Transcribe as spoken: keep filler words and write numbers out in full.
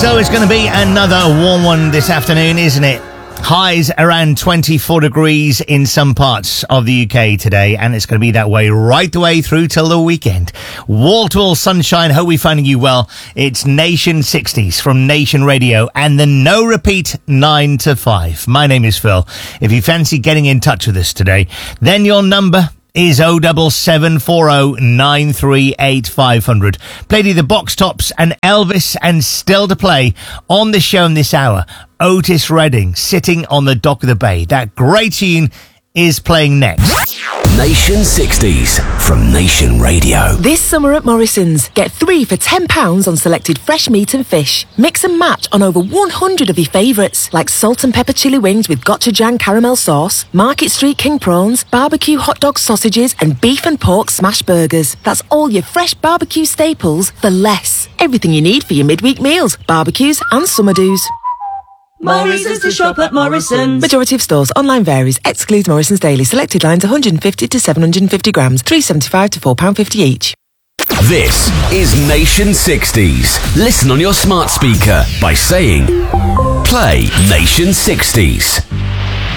So it's going to be another warm one this afternoon, isn't it? Highs around twenty-four degrees in some parts of the U K today, and it's going to be that way right the way through till the weekend. Wall-to-wall sunshine, hope we're finding you well. It's Nation sixties from Nation Radio and the no repeat nine to five. My name is Phil. If you fancy getting in touch with us today, then your number is oh double seven four oh nine three eight five hundred. Played you the Box Tops and Elvis, and still to play on the show in this hour, Otis Redding, Sitting on the Dock of the Bay. That great tune is playing next. Nation sixties from Nation Radio. This summer at Morrison's, get three for ten pounds on selected fresh meat and fish. Mix and match on over one hundred of your favourites, like salt and pepper chili wings with gochujang caramel sauce, Market Street king prawns, barbecue hot dog sausages, and beef and pork smash burgers. That's all your fresh barbecue staples for less. Everything you need for your midweek meals, barbecues and summer do's. Morrison's to shop at Morrison's. Majority of stores. Online varies. Excludes Morrison's Daily. Selected lines one hundred fifty to seven hundred fifty grams. three pounds seventy-five to four pounds fifty each. This is Nation sixties. Listen on your smart speaker by saying, play Nation sixties.